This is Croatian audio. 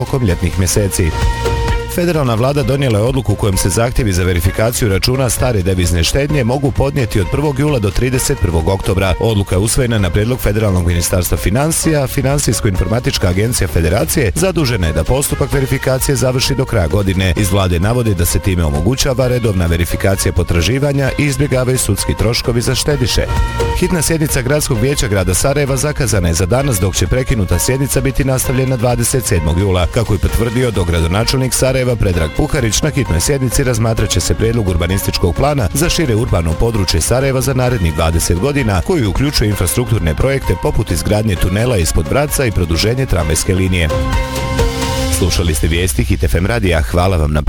tokom ljetnih mjeseci. Federalna vlada donijela je odluku kojom se zahtjevi za verifikaciju računa stare devizne štednje mogu podnijeti od 1. jula do 31. oktobra. Odluka je usvojena na prijedlog Federalnog ministarstva financija. Financijsko-informatička agencija Federacije zadužena je da postupak verifikacije završi do kraja godine. Iz vlade navode da se time omogućava redovna verifikacija potraživanja i izbjegavaju sudski troškovi za štediše. Hitna sjednica Gradskog vijeća grada Sarajeva zakazana je za danas, dok će prekinuta sjednica biti nastavljena 27. jula. Kako je potvrdio dogradonačelnik Sarajeva Predrag Puharić, na hitnoj sjednici razmatrat će se prijedlog urbanističkog plana za šire urbano područje Sarajeva za narednih 20 godina, koji uključuje infrastrukturne projekte poput izgradnje tunela ispod Vratca i produženje tramvajske linije. Slušali ste vijesti Hit FM radija. Hvala vam na pažnji.